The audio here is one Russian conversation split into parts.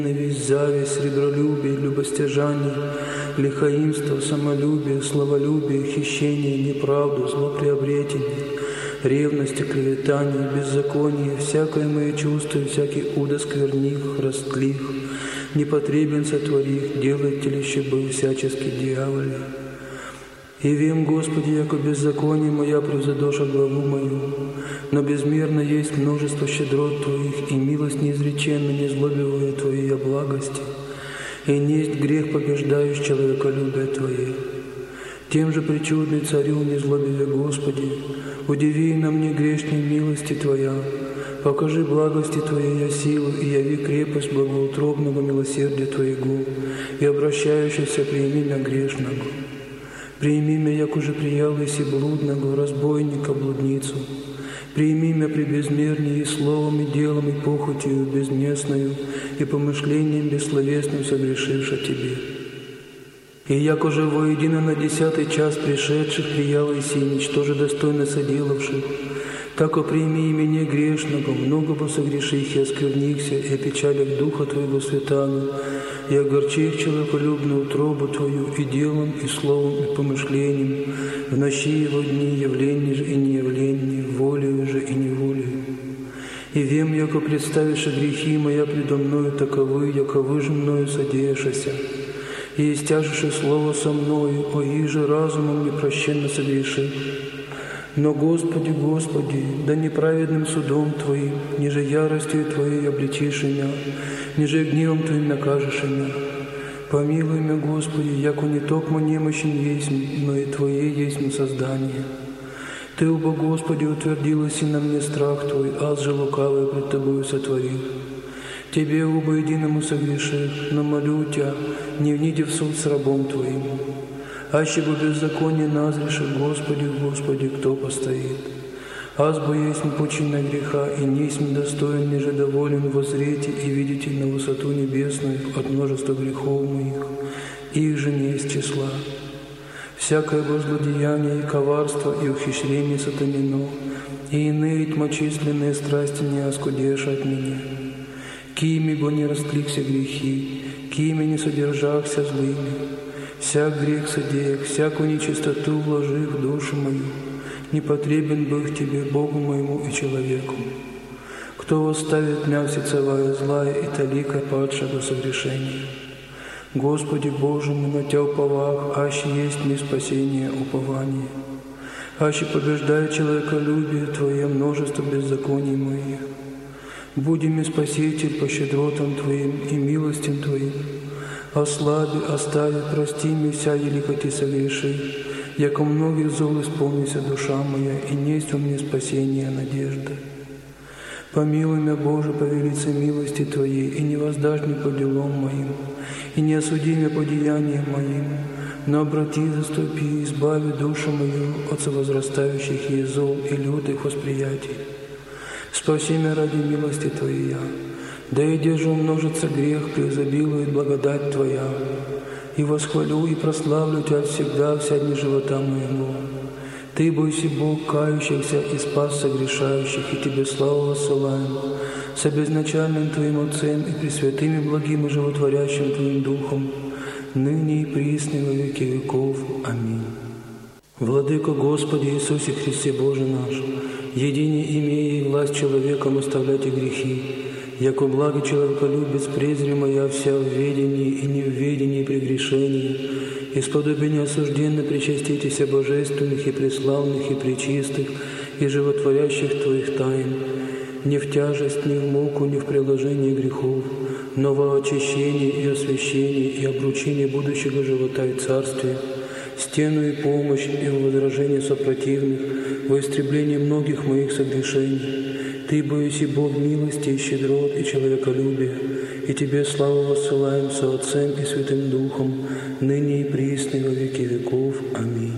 ненависть, зависть, сребролюбие, любостяжание, лихоимство, самолюбие, словолюбие, хищение, неправду, злоприобретение, ревность, клеветание, беззаконие, всякое мое чувство, всякий удо скверних, растлих, непотребен сотворих, делает телище бы всячески дьяволе. И вем, Господи, яко беззаконие моя превзадоша главу мою, но безмерно есть множество щедрот Твоих, и милость неизреченна, не злобивая Твоей благости, и несть грех побеждающий человеколюбие Твое. Тем же причудный Царю, не злобиве Господи, удиви на мне грешной милости Твоя, покажи благости Твоей силу, и яви крепость благоутробного милосердия Твоего, и обращающийся прими меня грешного. Прими меня, як уже приялась и блудного, разбойника, блудницу. Прими меня при безмернее и словом, и делом, и похотью безместную, и помышлением бессловесным согрешивши Тебе. И як уже воедино на 10-й час пришедших приялась и ничтоже достойно соделавших, так и прими и меня грешного, много бы согреших и осквернихся, и опечалях Духа Твоего Святану, и огорчих человеколюбную утробу Твою и делом, и словом, и помышлением, в ночи его дни явление же и неявление, волею же и неволею. И вем, яко представишь грехи моя предо мною таковы, яковы же мною содеявшися, и истяжешь слово со мною, о иже разумом непрощенно согрешив. Но, Господи, Господи, да неправедным судом Твоим, ниже яростью Твоей обличишь меня, ниже гневом Твоим накажешь меня. Помилуй меня, Господи, яко не токмо немощен есть, но и Твое есть создание. Ты, оба, Господи, утвердилась и на мне страх Твой, аз же лукавый пред Тобою сотворил. Тебе, оба, единому согрешив, но молю Тебя, не вниди в суд с рабом Твоим. Аще бы беззаконие назреши, Господи, Господи, кто постоит? Аз бы есть непочинная греха, и несть достоин, ниже доволен воззрите и видите на высоту небесную от множества грехов моих, их же не из числа. Всякое злодеяние и коварство, и ухищрение сатанино, и иные тьмочисленные страсти не оскудешь от меня. Кими бы не растлихся грехи, кими не содержахся злыми, всяк грех содеях, всякую нечистоту вложив в душу мою, не потребен был Тебе, Богу моему и человеку. Кто восставит мя всецевая злая и талика падшего согрешения? Господи Боже мой, на Тя уповах, аще есть мне спасение, упование. Аще побеждает человеколюбие Твое множество беззаконий моих. Буди мне Спаситель по щедротам Твоим и милостям Твоим. Ослаби, остави, прости мне вся еликоти согреши, яко многих зол исполнится душа моя, и несть у мне спасение надежда. Помилуй меня, Боже, по велице милости Твоей, и не воздашь мне по делам моим, и не осуди меня по деяниям моим, но обрати, заступи, избави душу мою от совозрастающих ей зол и лютых восприятий. Спаси меня ради милости Твоей, да и где же умножится грех, преизобилует благодать Твоя, и восхвалю и прославлю Тебя всегда, вся дни живота моего. Ты, бойся Бог, кающихся и спас согрешающих, и Тебе славу воссылаем, с безначальным Твоим Отцем и пресвятым и благим и животворящим Твоим Духом, ныне и присно во веки веков. Аминь. Владыко Господи Иисусе Христе Боже наш, едине имея и власть человеком оставлять и грехи, яко благо человеколюбец презри моя вся в ведении и не в ведении прегрешения, исподобие неосужденно причаститеся божественных и преславных и пречистых и животворящих Твоих тайн, не в тяжесть, не в муку, не в приложении грехов, но во очищении и освящении и обручении будущего живота и царствия, стену и помощь и в возражении сопротивных, во истреблении многих моих согрешений. Ты, боюсь, Бог милости и щедрот и человеколюбия, и Тебе славу воссылаем со Отцем и Святым Духом, ныне и присно во веки веков. Аминь.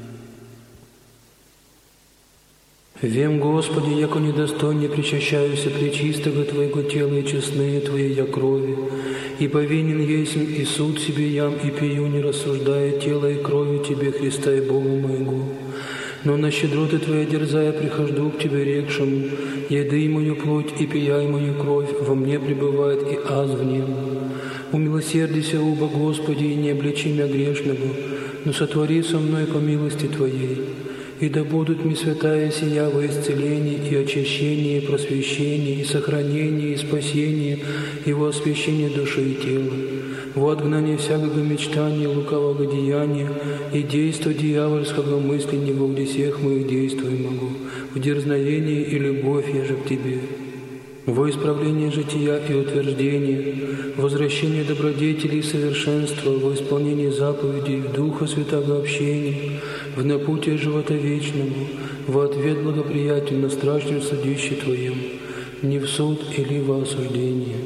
Вем, Господи, яко недостойне причащаюся пречистого Твоего тела и честные Твоей я крови, и повинен есмь и суд себе ям и пью, не рассуждая тела и крови Тебе, Христа и Бога моего. Но на щедроты Твоя дерзая прихожду к Тебе рекшему, еды мою плоть и пияй мою кровь, во мне пребывает и аз в нем. Умилосердися, уба Господи, и не обличи мя грешного, но сотвори со мной по милости Твоей. И да будут мне святая сия во исцелении и очищении, и просвещении, и сохранении, и спасении, и во освящении души и тела, во отгнание всякого мечтания, лукавого деяния, и действа дьявольского мысли не во всех моих действий могу, в дерзновении и любовь я же к Тебе. Во исправление жития и утверждение, возвращение добродетелей и совершенства, во исполнение заповедей, в Духа Святого общения, в напутие живота вечному, во ответ благоприятен на страшном судище Твоем, не в суд или во осуждение.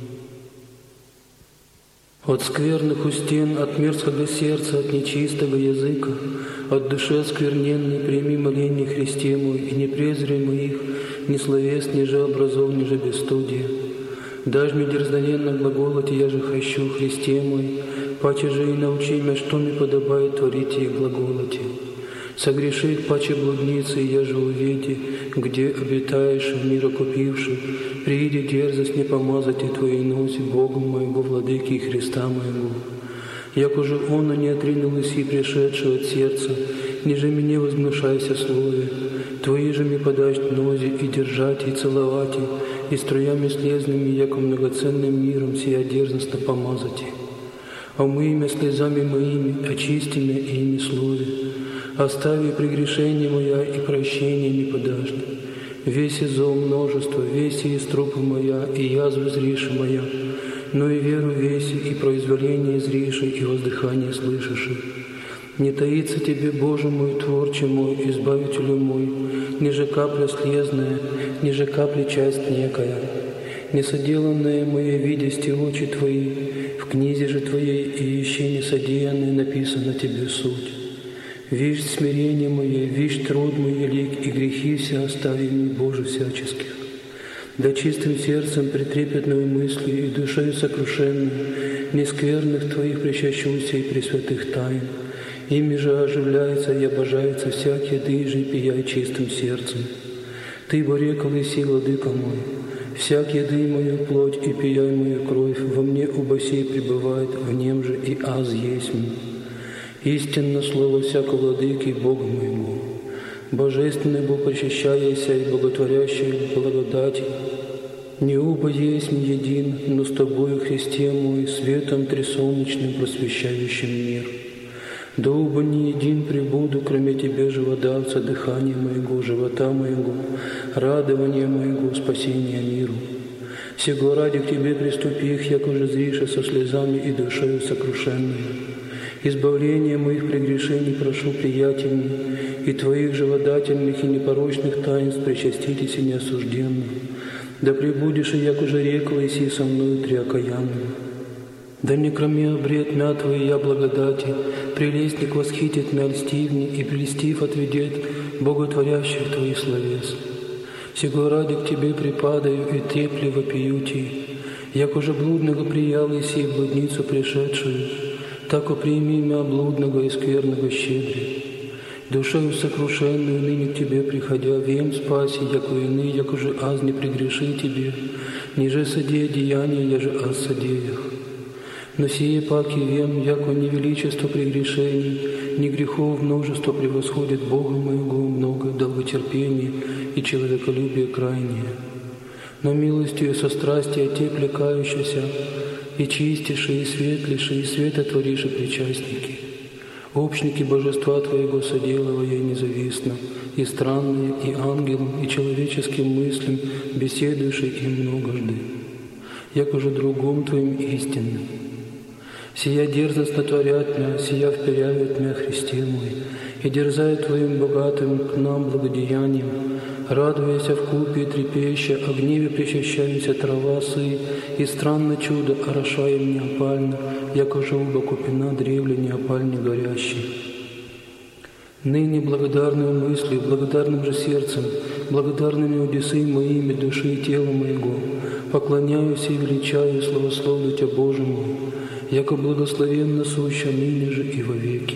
От скверных устен, от мерзкого сердца, от нечистого языка, от души оскверненной прими моление Христе мой, и не презри моих, ни словес, ни же образов, ни же бесстудия. Дашь мне дерзновенно глаголоти, я же хочу, Христе мой, паче же и научи меня, что мне подобает творить и глаголоти. Согреши паче блудницы, я же уведи, где обитаешь, мир окупивший, прииди дерзость не помазать и Твоей носи, Богу моего, Владыки и Христа моего. Яко же Он не отринул иси пришедшего от сердца, ниже мне возгнушайся слове, Твои же мне подать нози и держать, и целовать, и струями слезными, яко многоценным миром сия дерзостно помазать. Омый меня слезами моими, очисти меня ими слове, остави прегрешение моя и прощение не подашь. Весь зло множество, весь и трупы моя, и язвы зриши моя, но и веру весь, и произволение зриши, и воздыхание слышишь. Не таится Тебе, Боже мой, Творче мой, Избавителю мой, ниже капля слезная, ниже капля часть некая. Несоделанное мое видести очи Твои, в книзе же Твоей и еще несодеянное написано Тебе суть. Вишь смирение мое, вишь труд мой велик, и грехи все остави мне, Боже, всяческих. Да чистым сердцем, претрепетной мыслью и душою сокрушенной, нескверных Твоих причащуся и пресвятых тайн. Ими же оживляется и обожается всякий дыжи, пияй чистым сердцем. Ты, боре колыси, владыка мой, всяк еды мою плоть и пияй мою кровь, во мне оба сей пребывает, в нем же и аз есть мне. Истинно слово всякого владыки Бога моему, божественный Бог, причащаяся и боготворящий благодати, не оба есть мне един, но с Тобою, Христе мой, светом трисолнечным просвещающим мир. Да оба не един пребуду, кроме Тебе, живодавца, дыхания моего, живота моего, радования моего, спасения миру. Сего ради к Тебе приступих, як уже зриша со слезами и душою сокрушенной. Избавление моих прегрешений прошу приятельней, и Твоих живодательных и непорочных таинств причаститесь и неосужденно. Да пребудешь и як уже рекла, иси со мною триокаянным. Да не кроме обред мя Твоей я благодати, прелестник восхитит мя льстивни, и прелестив отведет боготворящих Твоих словес. Сего ради к Тебе припадаю и трепли вопиюти, як уже блудного приял иси в блудницу пришедшую, так прими мя блудного и скверного щедре. Душою сокрушенную ныне к Тебе приходя, вем спаси, яко ины, як уже аз не прегреши Тебе, ниже содея деяния, я же аз содеях. Но сие паки вем, яко не величество прегрешений, ни грехов множество превосходит Бога моего много, долготерпения и человеколюбие крайнее. Но милостью со страстия те плекающиеся, и чистейшие, и светлейшие, и светотвориши причастники. Общники божества Твоего соделывая независно, и странные, и ангелам, и человеческим мыслям, беседующие им многожды, як уже другом Твоим истинным. Сия дерзостно творят мя, сия вперяют мя, Христе мой, и дерзают Твоим богатым к нам благодеянием, радуясь вкупе и трепеща, о гневе причащающаяся трава сы, и странно чудо орошаем неопально, яко же оба купина древле неопальне горящий. Ныне благодарную мыслью, благодарным же сердцем, благодарными удесы моими души и тела моего, поклоняюсь и величаю и славословлю Тебя, Боже мой, яко благословенно суща ныне же и вовеки.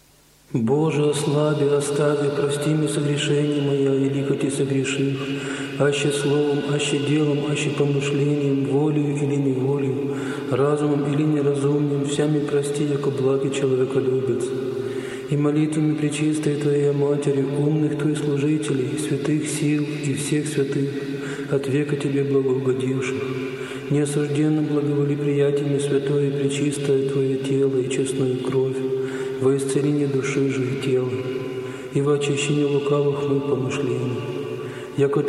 Боже, ослаби, остави, прости мне согрешение моя, и лихоти согрешив, аще словом, аще делом, аще помышлением, волею или неволею, разумом или неразумием, всеми прости, яко благи человеколюбец. И молитвами пречистой Твоей Матери, умных Твоих служителей, святых сил и всех святых, от века Тебе благоугодивших, неосужденно благоволи приятиями святое и пречистое Твое тело и честную кровь, во исцеление души же и тела, и во очищение лукавых мы помышлений, яко